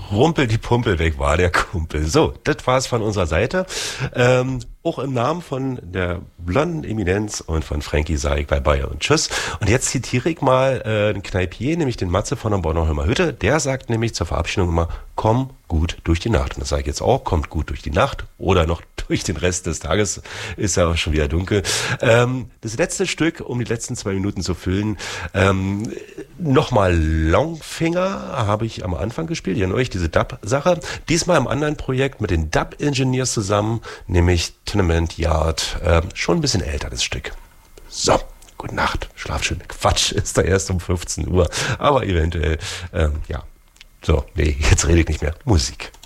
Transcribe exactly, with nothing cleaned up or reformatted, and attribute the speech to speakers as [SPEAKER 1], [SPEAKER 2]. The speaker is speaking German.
[SPEAKER 1] Rumpel die Pumpel, weg war der Kumpel. So, das war's von unserer Seite. Ähm, auch im Namen von der blonden Eminenz und von Frankie sage ich bye bye und tschüss. Und jetzt zitiere ich mal äh, den Kneipier, nämlich den Matze von der Bornholmer Hütte. Der sagt nämlich zur Verabschiedung immer, komm gut durch die Nacht. Und das sage ich jetzt auch, kommt gut durch die Nacht oder noch durch den Rest des Tages, ist ja auch schon wieder dunkel. Ähm, das letzte Stück, um die letzten zwei Minuten zu füllen, ähm, nochmal Longfinger habe ich am Anfang gespielt, ihr erinnert euch, diese Dub-Sache. Diesmal im anderen Projekt mit den Dub-Engineers zusammen, nämlich Tenement Yard, äh, schon ein bisschen älter das Stück. So, gute Nacht, schlaf schön. Quatsch, ist da erst um fünfzehn Uhr, aber eventuell, ähm, ja. So, nee, jetzt rede ich nicht mehr. Musik.